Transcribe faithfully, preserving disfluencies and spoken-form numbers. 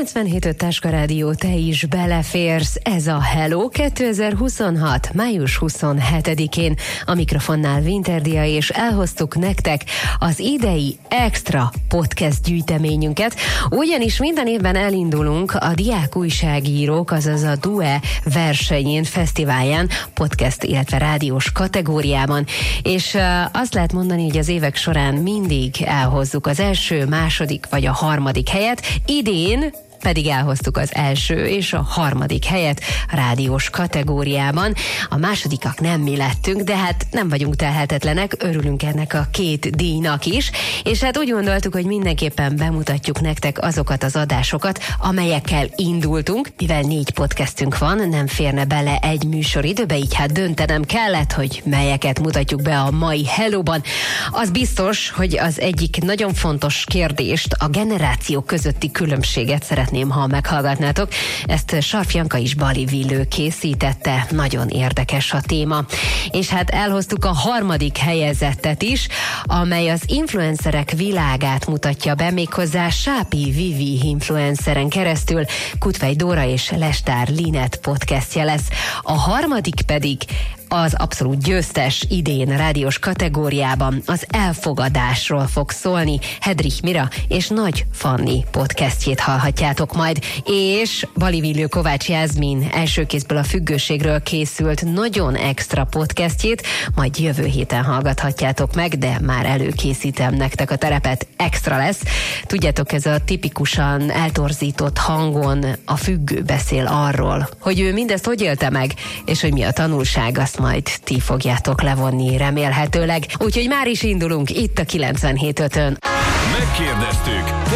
kilencvenhét öt Táska Rádió, te is beleférsz. Ez a Hello kétezer-huszonhat. május huszonhetedikén. A mikrofonnál Winterdia, és elhoztuk nektek az idei extra podcast gyűjteményünket. Ugyanis minden évben elindulunk a Diák Újságírók, azaz a due versenyén, fesztiválján, podcast, illetve rádiós kategóriában. És uh, azt lehet mondani, hogy az évek során mindig elhozzuk az első, második vagy a harmadik helyet. Idén pedig elhoztuk az első és a harmadik helyet a rádiós kategóriában. A másodikak nem mi lettünk, de hát nem vagyunk telhetetlenek, örülünk ennek a két díjnak is, és hát úgy gondoltuk, hogy mindenképpen bemutatjuk nektek azokat az adásokat, amelyekkel indultunk, mivel négy podcastünk van, nem férne bele egy műsoridőbe, így hát döntenem kellett, hogy melyeket mutatjuk be a mai Hello-ban. Az biztos, hogy az egyik nagyon fontos kérdést, a generációk közötti különbséget szeretném, ha meghallgatnátok. Ezt Sarf Janka és Bali Villő készítette, nagyon érdekes a téma. És hát elhoztuk a harmadik helyezettet is, amely az influencerek világát mutatja be, méghozzá Sápi Vivi influenceren keresztül. Kutvej Dóra és Lestár Linet podcastja lesz. A harmadik pedig az abszolút győztes idén rádiós kategóriában az elfogadásról fog szólni. Hedrich Mira és Nagy Fanni podcastjét hallhatjátok majd. És Bali Villő Kovács Jászmin első kézből a függőségről készült nagyon extra podcastjét majd jövő héten hallgathatjátok meg, de már előkészítem nektek a terepet, extra lesz. Tudjátok, ez a tipikusan eltorzított hangon a függő beszél arról, hogy ő mindezt hogy élte meg, és hogy mi a tanulság, azt majd ti fogjátok levonni remélhetőleg. Úgyhogy már is indulunk itt a kilencvenhét ötön. Megkérdeztük.